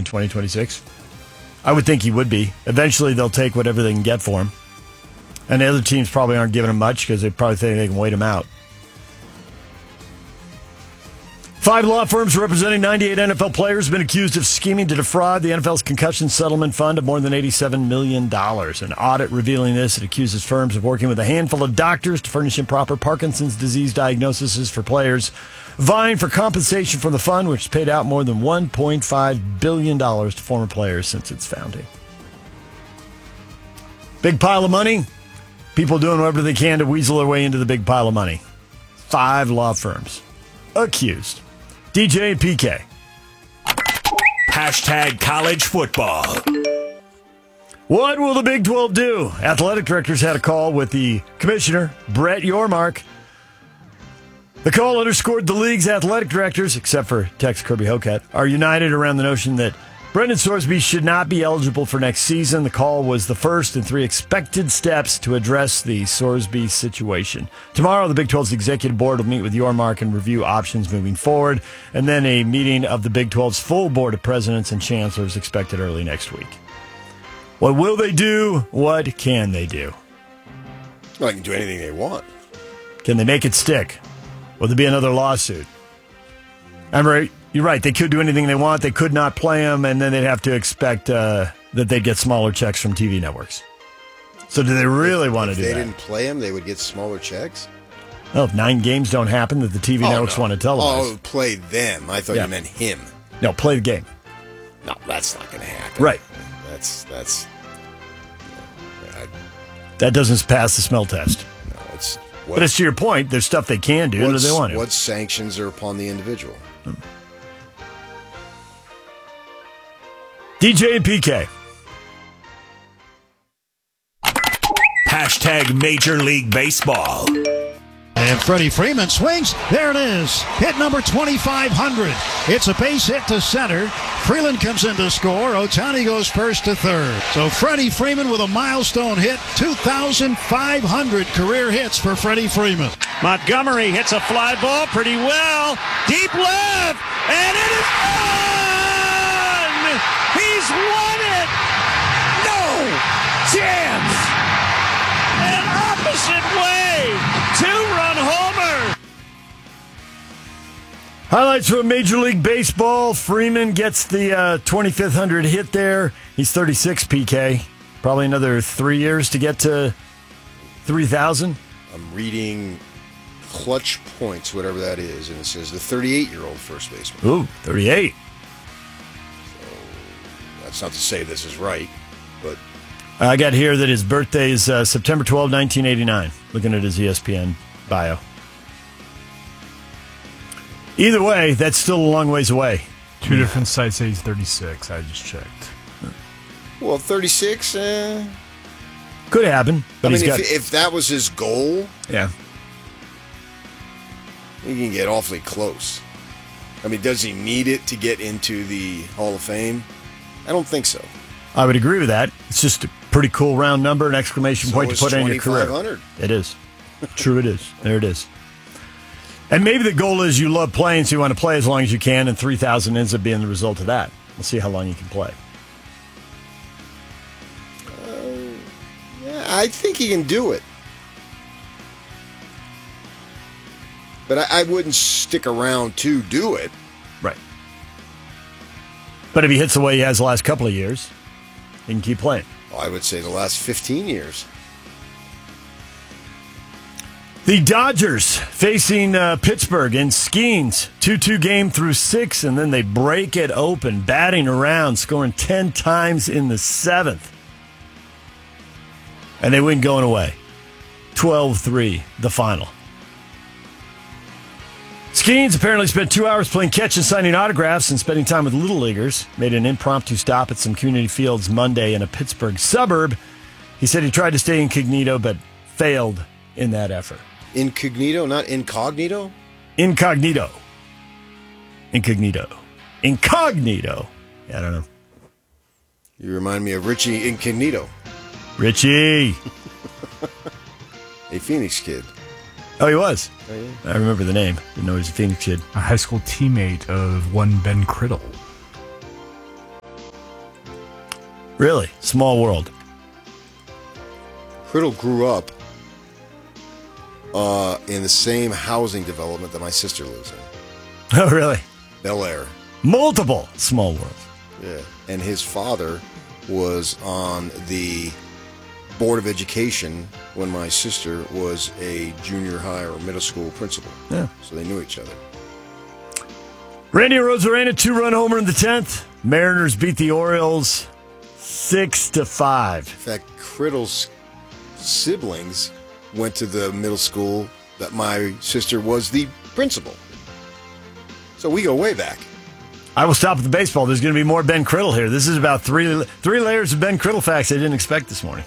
in 2026? I would think he would be. Eventually, they'll take whatever they can get for him. And the other teams probably aren't giving him much because they probably think they can wait him out. 5 law firms representing 98 NFL players have been accused of scheming to defraud the NFL's concussion settlement fund of more than $87 million. An audit revealing this, it accuses firms of working with a handful of doctors to furnish improper Parkinson's disease diagnoses for players, vying for compensation from the fund, which has paid out more than $1.5 billion to former players since its founding. Big pile of money. People doing whatever they can to weasel their way into the big pile of money. 5 law firms accused. DJ and PK. Hashtag college football. What will the Big 12 do? Athletic directors had a call with the commissioner, Brett Yormark. The call underscored the league's athletic directors, except for Tex Kirby Hocutt, are united around the notion that Brendan Sorsby should not be eligible for next season. The call was the first in 3 expected steps to address the Sorsby situation. Tomorrow, the Big 12's executive board will meet with Yormark and review options moving forward, and then a meeting of the Big 12's full board of presidents and chancellors expected early next week. What will they do? What can they do? Well, they can do anything they want. Can they make it stick? Will there be another lawsuit? You're right. They could do anything they want. They could not play them, and then they'd have to expect that they'd get smaller checks from TV networks. So do they really want to do that? If they didn't play them, they would get smaller checks? Well, if 9 games don't happen that the TV networks want to televise. Oh, play them. I thought you meant him. No, play the game. No, that's not going to happen. Right. That doesn't pass the smell test. No, it's... But it's to your point, there's stuff they can do that they want to. What sanctions are upon the individual? DJ and PK. Hashtag Major League Baseball. And Freddie Freeman swings. There it is. Hit number 2,500. It's a base hit to center. Freeland comes in to score. Ohtani goes first to third. So Freddie Freeman with a milestone hit. 2,500 career hits for Freddie Freeman. Montgomery hits a fly ball pretty well. Deep left. And it is gone! He's won it! No chance! An opposite way! 2-run homer! Highlights from Major League Baseball. Freeman gets the 2,500 hit there. He's 36, PK. Probably another 3 years to get to 3,000. I'm reading Clutch Points, whatever that is, and it says the 38-year-old first baseman. Ooh, 38. So that's not to say this is right, but... I got here that his birthday is September 12, 1989. Looking at his ESPN bio. Either way, that's still a long ways away. 2 different sites say he's 36. I just checked. Well, 36, could happen. But if that was his goal, yeah, he can get awfully close. I mean, does he need it to get into the Hall of Fame? I don't think so. I would agree with that. It's just a pretty cool round number, an exclamation point to put in your career. It is. True it is. There it is. And maybe the goal is you love playing, so you want to play as long as you can, and 3,000 ends up being the result of that. We'll see how long you can play. Yeah, I think he can do it. But I wouldn't stick around to do it. Right. But if he hits the way he has the last couple of years, he can keep playing. Well, I would say the last 15 years. The Dodgers facing Pittsburgh in Skeens. 2-2 game through 6, and then they break it open, batting around, scoring 10 times in the 7th. And they win going away. 12-3, the final. Skeens apparently spent 2 hours playing catch and signing autographs and spending time with little leaguers. Made an impromptu stop at some community fields Monday in a Pittsburgh suburb. He said he tried to stay incognito, but failed in that effort. Incognito, not incognito? Incognito. Incognito. Incognito. Yeah, I don't know. You remind me of Richie Incognito. Richie. A Phoenix kid. Oh, he was? Oh, yeah. I remember the name. Didn't know he was a Phoenix kid. A high school teammate of one Ben Criddle. Really? Small world. Criddle grew up in the same housing development that my sister lives in. Oh, really? Bel Air. Multiple small worlds. Yeah. And his father was on the Board of Education when my sister was a junior high or middle school principal. Yeah. So they knew each other. Randy Arozarena, 2-run homer in the 10th. Mariners beat the Orioles 6-5. In fact, Criddle's siblings went to the middle school that my sister was the principal. So we go way back. I will stop at the baseball. There's going to be more Ben Criddle here. This is about three layers of Ben Criddle facts I didn't expect this morning.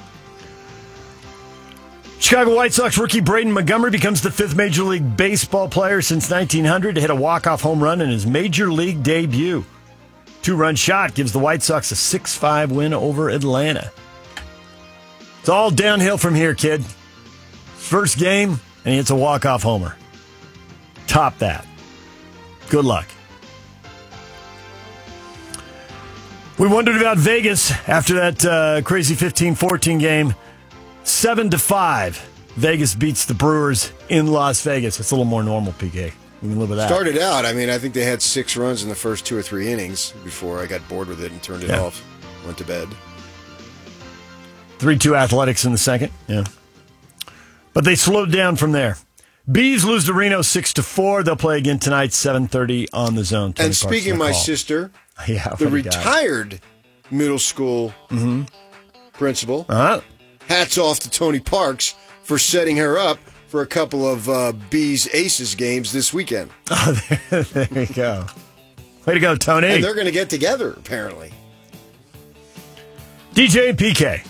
Chicago White Sox rookie Braden Montgomery becomes the 5th Major League Baseball player since 1900 to hit a walk-off home run in his Major League debut. 2-run shot gives the White Sox a 6-5 win over Atlanta. It's all downhill from here, kid. First game, and he hits a walk-off homer. Top that. Good luck. We wondered about Vegas after that crazy 15-14 game. 7-5. Vegas beats the Brewers in Las Vegas. It's a little more normal, PK. We can live with that. Started out, I think they had 6 runs in the first 2 or 3 innings before I got bored with it and turned it off. Went to bed. 3-2 Athletics in the second. Yeah. But they slowed down from there. Bees lose to Reno 6-4. They'll play again tonight, 7:30 on the Zone. And speaking of my sister, the retired middle school principal, hats off to Tony Parks for setting her up for a couple of Bees Aces games this weekend. Oh, there you go. Way to go, Tony. And they're going to get together, apparently. DJ and PK.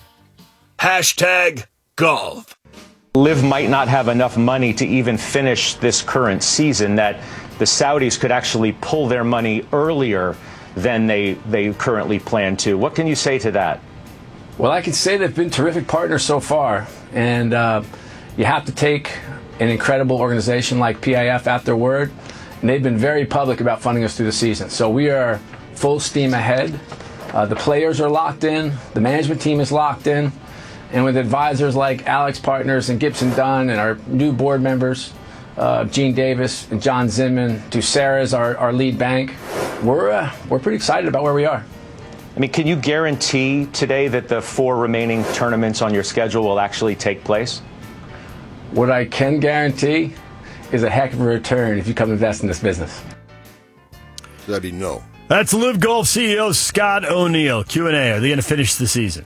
#golf. Liv might not have enough money to even finish this current season, that the Saudis could actually pull their money earlier than they currently plan to. What can you say to that? Well, I can say they've been terrific partners so far, and you have to take an incredible organization like PIF at their word, and they've been very public about funding us through the season. So we are full steam ahead. The players are locked in, the management team is locked in, and with advisors like Alex Partners and Gibson Dunn and our new board members, Gene Davis and John Zinman, Ducera is our lead bank, we're pretty excited about where we are. I mean, can you guarantee today that the 4 remaining tournaments on your schedule will actually take place? What I can guarantee is a heck of a return if you come invest in this business. So that'd be no. That's Live Golf CEO Scott O'Neill. Q&A. Are they going to finish the season?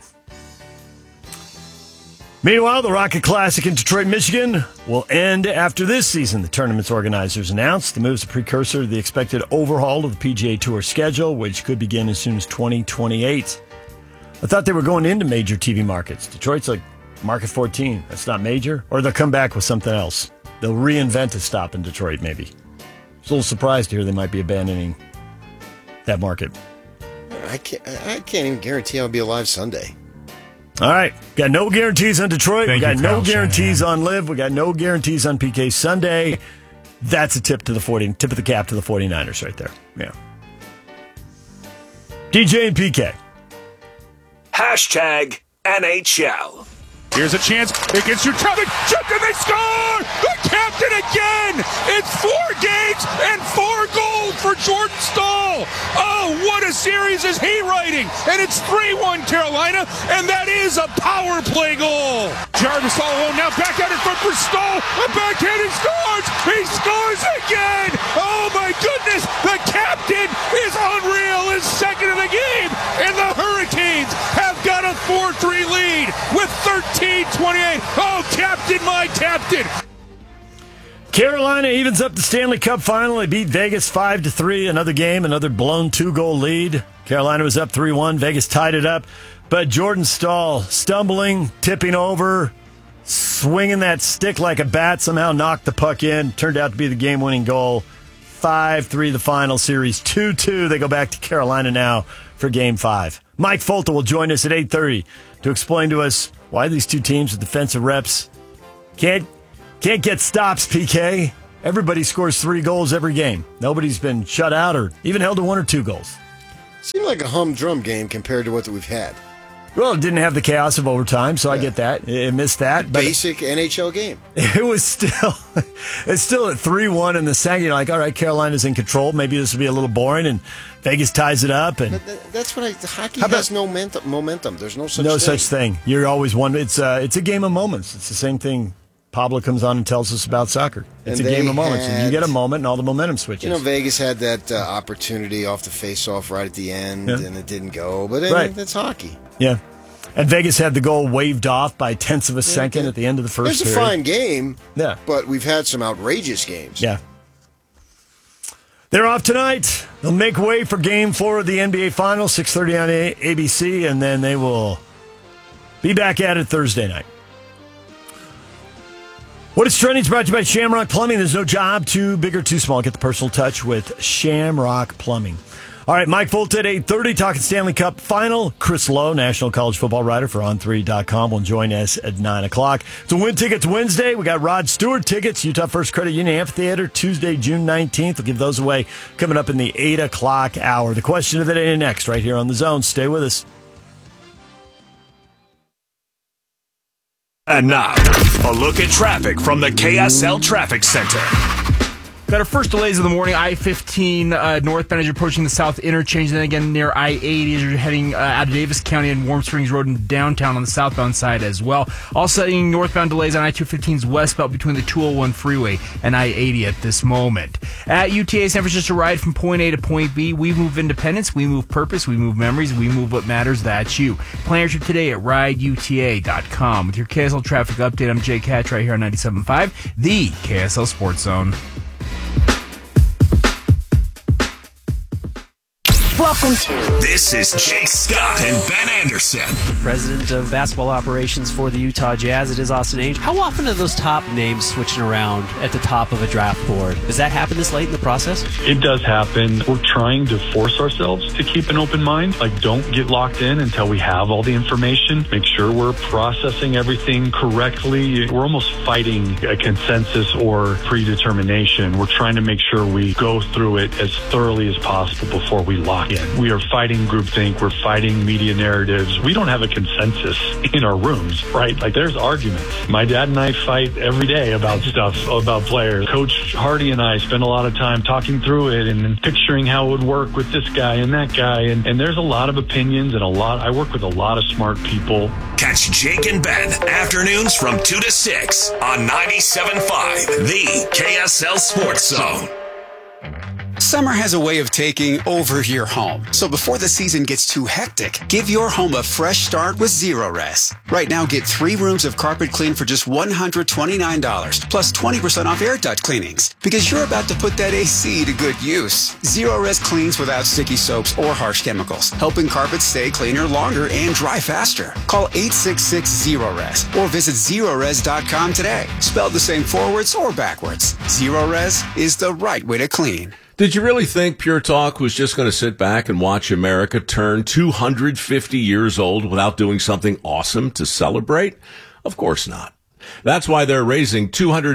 Meanwhile, the Rocket Classic in Detroit, Michigan will end after this season. The tournament's organizers announced the move is a precursor to the expected overhaul of the PGA Tour schedule, which could begin as soon as 2028. I thought they were going into major TV markets. Detroit's like market 14. That's not major. Or they'll come back with something else. They'll reinvent a stop in Detroit, maybe. I was a little surprised to hear they might be abandoning that market. I can't even guarantee I'll be alive Sunday. All right. Got no guarantees on Detroit. We got no guarantees Shanahan. on Liv. We got no guarantees on PK Sunday. That's a tip of the cap to the 49ers right there. Yeah. DJ and PK. #NHL. Here's a chance against your traffic. Chipped and they score! The captain again! It's 4 games and 4 goals for Jordan Stahl. Oh, what a series is he writing! And it's 3-1 Carolina, and that is a power play goal. Jarvis all alone now, backhand in front for Stahl. A backhand, he scores! He scores again! Oh my goodness! The captain is unreal. His second of the game, and the Hurricanes have got a 4-3 lead with 13:28. Oh, captain, my captain. Carolina evens up the Stanley Cup final. They beat Vegas 5-3. Another game, another blown 2-goal lead. Carolina was up 3-1. Vegas tied it up. But Jordan Stahl stumbling, tipping over, swinging that stick like a bat, somehow knocked the puck in. Turned out to be the game-winning goal. 5-3 the final series. 2-2. They go back to Carolina now for Game 5. Mike Folta will join us at 8:30 to explain to us why these two teams with defensive reps can't get stops, PK. Everybody scores 3 goals every game. Nobody's been shut out or even held to 1 or 2 goals. Seemed like a humdrum game compared to what we've had. Well, it didn't have the chaos of overtime, so I get that. It missed that. But basic NHL game. It was still at 3-1 in the second. You're like, all right, Carolina's in control. Maybe this will be a little boring, and Vegas ties it up. And that's what hockey has no momentum. There's no such thing. You're always one. It's a game of moments. It's the same thing Pablo comes on and tells us about soccer. It's a game of moments. And you get a moment, and all the momentum switches. Vegas had that opportunity off the face-off right at the end, and it didn't go. But that's hockey. Yeah. And Vegas had the goal waved off by tenths of a second at the end of the first period. It's a fine game, yeah, but we've had some outrageous games. Yeah. They're off tonight. They'll make way for Game 4 of the NBA Finals, 6:30 on ABC, and then they will be back at it Thursday night. What is trending is brought to you by Shamrock Plumbing. There's no job too big or too small. Get the personal touch with Shamrock Plumbing. All right, Mike Volt at 8:30, talking Stanley Cup Final. Chris Lowe, National College Football writer for On3.com, will join us at 9 o'clock. So Win Tickets Wednesday. We got Rod Stewart tickets, Utah First Credit Union Amphitheater, Tuesday, June 19th. We'll give those away coming up in the 8 o'clock hour. The question of the day next, right here on The Zone. Stay with us. And now, a look at traffic from the KSL Traffic Center. Got our first delays of the morning. I-15 northbound as you're approaching the south interchange. Then again near I-80 as you're heading out of Davis County and Warm Springs Road in downtown on the southbound side as well. Also seeing northbound delays on I-215's westbound between the 201 freeway and I-80 at this moment. At UTA San Francisco, ride from point A to point B. We move independence, we move purpose, we move memories, we move what matters. That's you. Plan your trip today at rideuta.com. With your KSL traffic update, I'm Jake Hatch right here on 97.5, the KSL Sports Zone. Welcome to This is Jake Scott and Ben Anderson. President of basketball operations for the Utah Jazz. It is Austin Ainge. How often are those top names switching around at the top of a draft board? Does that happen this late in the process? It does happen. We're trying to force ourselves to keep an open mind. Like, don't get locked in until we have all the information. Make sure we're processing everything correctly. We're almost fighting a consensus or predetermination. We're trying to make sure we go through it as thoroughly as possible before we lock in. We are fighting groupthink. We're fighting media narratives. We don't have a consensus in our rooms, right? Like, there's arguments. My dad and I fight every day about stuff, about players. Coach Hardy and I spend a lot of time talking through it and picturing how it would work with this guy and that guy. And there's a lot of opinions and I work with a lot of smart people. Catch Jake and Ben afternoons from 2 to 6 on 97.5, the KSL Sports Zone. Summer has a way of taking over your home. So before the season gets too hectic, give your home a fresh start with Zerorez. Right now, get 3 rooms of carpet clean for just $129, plus 20% off air duct cleanings. Because you're about to put that AC to good use. Zerorez cleans without sticky soaps or harsh chemicals, helping carpets stay cleaner longer and dry faster. Call 866-ZEROREZ or visit Zerorez.com today. Spelled the same forwards or backwards. Zerorez is the right way to clean. Did you really think Pure Talk was just going to sit back and watch America turn 250 years old without doing something awesome to celebrate? Of course not. That's why they're raising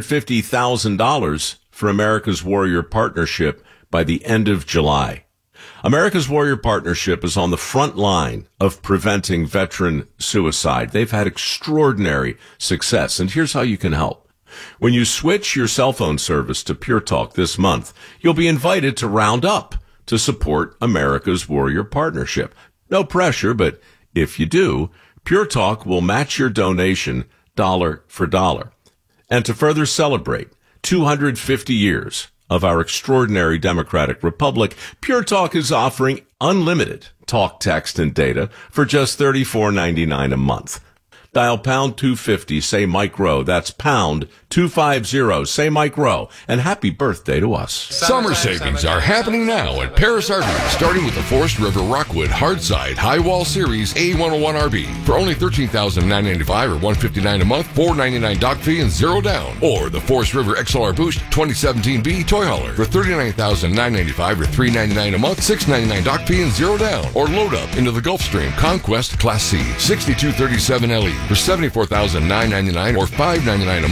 $250,000 for America's Warrior Partnership by the end of July. America's Warrior Partnership is on the front line of preventing veteran suicide. They've had extraordinary success, and here's how you can help. When you switch your cell phone service to Pure Talk this month, you'll be invited to round up to support America's Warrior Partnership. No pressure, but if you do, Pure Talk will match your donation dollar for dollar. And to further celebrate 250 years of our extraordinary democratic republic, Pure Talk is offering unlimited talk, text, and data for just $34.99 a month. Dial pound 250, say Mike Rowe. That's pound 250, say Mike Rowe. And happy birthday to us. Summer savings are happening now at Paris RV, starting with the Forest River Rockwood Hardside High Wall Series A101 RV for only $13,995 or $159 a month, $499 dock fee and $0 down. Or the Forest River XLR Boost 2017B Toy Hauler for $39,995 or $399 a month, $699 dock fee and $0 down. Or load up into the Gulfstream Conquest Class C 6237 LE for $74,999 or $599 a month, $899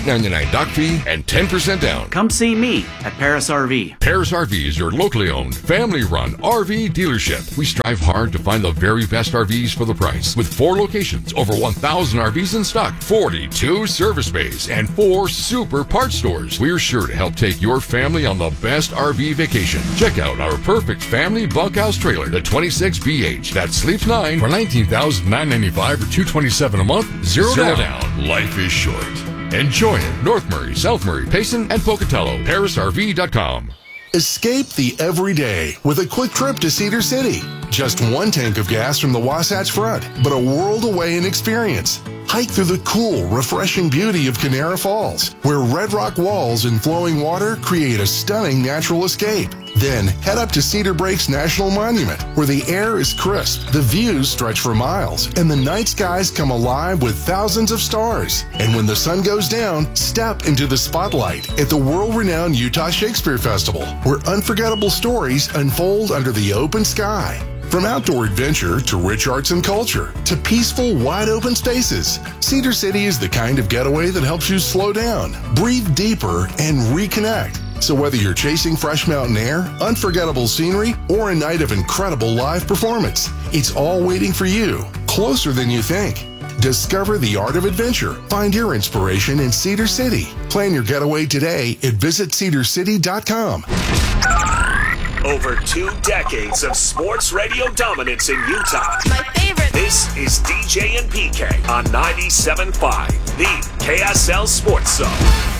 $8.99 dock fee, and 10% down. Come see me at Paris RV. Paris RV is your locally owned, family-run RV dealership. We strive hard to find the very best RVs for the price. With 4 locations, over 1,000 RVs in stock, 42 service bays, and 4 super parts stores, we're sure to help take your family on the best RV vacation. Check out our perfect family bunkhouse trailer, the 26BH, that sleeps 9 for $19,995 or $227 a month, zero down. Life is short. Enjoy it. North Murray, South Murray, Payson, and Pocatello. ParisRV.com. Escape the everyday with a quick trip to Cedar City. Just 1 tank of gas from the Wasatch Front, but a world away in experience. Hike through the cool, refreshing beauty of Canara Falls, where red rock walls and flowing water create a stunning natural escape. Then head up to Cedar Breaks National Monument, where the air is crisp, the views stretch for miles, and the night skies come alive with thousands of stars. And when the sun goes down, step into the spotlight at the world-renowned Utah Shakespeare Festival, where unforgettable stories unfold under the open sky. From outdoor adventure to rich arts and culture to peaceful, wide-open spaces, Cedar City is the kind of getaway that helps you slow down, breathe deeper, and reconnect. So whether you're chasing fresh mountain air, unforgettable scenery, or a night of incredible live performance, it's all waiting for you, closer than you think. Discover the art of adventure. Find your inspiration in Cedar City. Plan your getaway today at visitcedarcity.com. Over 2 decades of sports radio dominance in Utah. My favorite. This is DJ and PK on 97.5, the KSL Sports Zone.